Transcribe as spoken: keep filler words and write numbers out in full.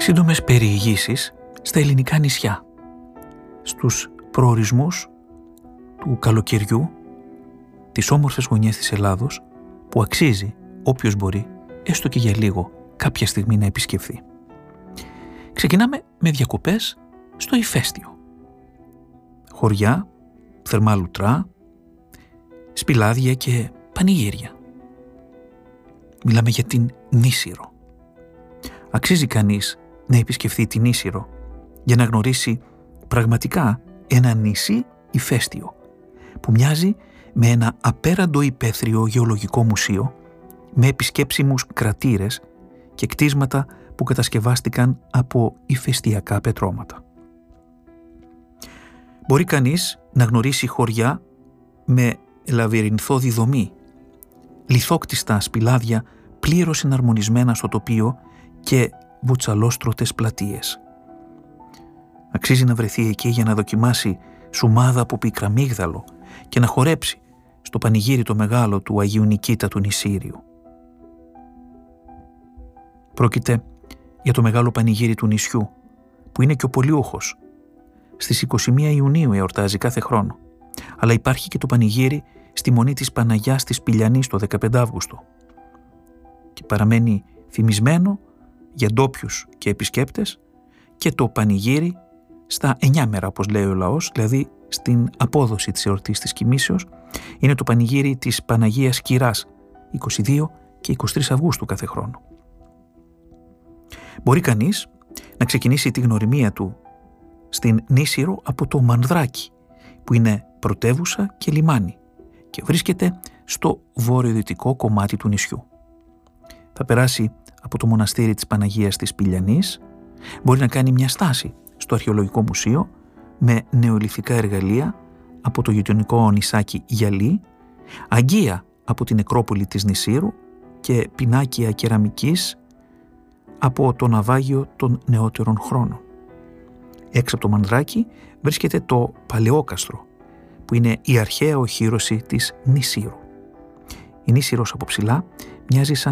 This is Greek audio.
Σύντομες περιηγήσεις στα ελληνικά νησιά, στους προορισμούς του καλοκαιριού, τις όμορφες γωνιές της Ελλάδος, που αξίζει όποιος μπορεί, έστω και για λίγο, κάποια στιγμή να επισκεφθεί. Ξεκινάμε με διακοπές στο ηφαίστειο. Χωριά, θερμά λουτρά, σπηλάδια και πανηγύρια. Μιλάμε για την Νήσυρο. Αξίζει κανείς να επισκεφθεί την Νήσυρο για να γνωρίσει πραγματικά ένα νησί ηφαίστειο που μοιάζει με ένα απέραντο υπαίθριο γεωλογικό μουσείο με επισκέψιμους κρατήρες και κτίσματα που κατασκευάστηκαν από ηφαιστειακά πετρώματα. Μπορεί κανείς να γνωρίσει χωριά με λαβυρινθώδη δομή, λιθόκτιστα σπηλάδια πλήρως συναρμονισμένα στο τοπίο και βουτσαλόστρωτες πλατείες. Αξίζει να βρεθεί εκεί για να δοκιμάσει σουμάδα από πικραμίγδαλο και να χορέψει στο πανηγύρι το μεγάλο του Αγίου Νικήτα του Νησύριου. Πρόκειται για το μεγάλο πανηγύρι του νησιού, που είναι και ο Πολιούχος. Στις είκοσι μία Ιουνίου εορτάζει κάθε χρόνο, αλλά υπάρχει και το πανηγύρι στη Μονή της Παναγιάς της Πηλιανής το δεκαπέντε Αυγούστου και παραμένει θυμισμένο για ντόπιους και επισκέπτες και το πανηγύρι στα εννιά μέρα, όπως λέει ο λαός, δηλαδή στην απόδοση της εορτής της Κοιμήσεως, είναι το πανηγύρι της Παναγίας Κυράς, είκοσι δύο και είκοσι τρεις Αυγούστου κάθε χρόνο. Μπορεί κανείς να ξεκινήσει τη γνωριμία του στην Νήσυρο από το Μανδράκι, που είναι πρωτεύουσα και λιμάνι και βρίσκεται στο βορειοδυτικό κομμάτι του νησιού. Θα περάσει από το μοναστήρι της Παναγίας της Πηλιανής, μπορεί να κάνει μια στάση στο αρχαιολογικό μουσείο με νεολιθικά εργαλεία από το γειτονικό νησάκι Γιαλή, αγγεία από την νεκρόπολη της Νησύρου και πινάκια κεραμικής από το ναυάγιο των νεότερων χρόνων. Έξω από το Μανδράκι βρίσκεται το Παλαιόκαστρο, που είναι η αρχαία οχύρωση της Νησύρου. Η Νήσυρος από ψηλά μοιάζει σαν